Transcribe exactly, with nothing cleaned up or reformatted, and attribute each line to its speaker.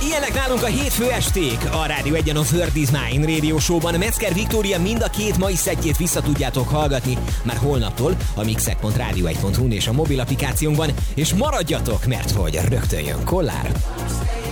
Speaker 1: Ilyenek nálunk a hétfő esték. A Rádió Egyen a Word is Mine Radio Show-ban Metzger Viktória mind a két mai szettjét vissza tudjátok hallgatni már holnaptól a mixek pont rádió egy pont hu és a mobil applikációnkban, és maradjatok, mert hogy rögtön jön Kollár.